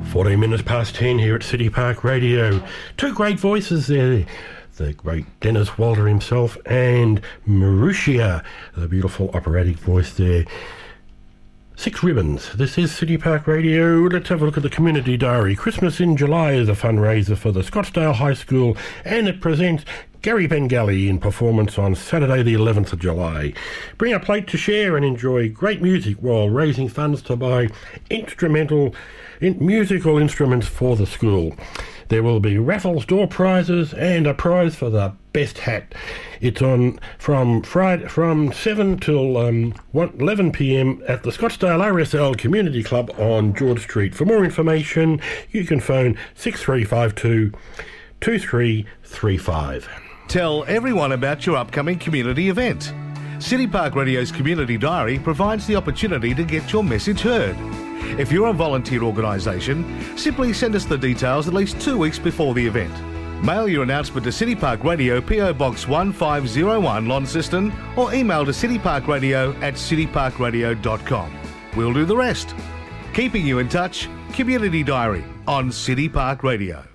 14 minutes past 10 here at City Park Radio. Two great voices there. The great Dennis Walter himself and Marussia, the beautiful operatic voice there. Six Ribbons. This is City Park Radio. Let's have a look at the Community Diary. Christmas in July is a fundraiser for the Scottsdale High School, and it presents Gary Bengali in performance on Saturday the 11th of July. Bring a plate to share and enjoy great music while raising funds to buy musical instruments for the school. There will be raffles, door prizes, and a prize for the best hat. It's on from 7 till 11 p.m. at the Scottsdale RSL Community Club on George Street. For more information, you can phone 6352 2335. Tell everyone about your upcoming community event. City Park Radio's Community Diary provides the opportunity to get your message heard. If you're a volunteer organisation, simply send us the details at least 2 weeks before the event. Mail your announcement to City Park Radio, PO Box 1501, Launceston, or email to cityparkradio@cityparkradio.com. We'll do the rest. Keeping you in touch, Community Diary on City Park Radio.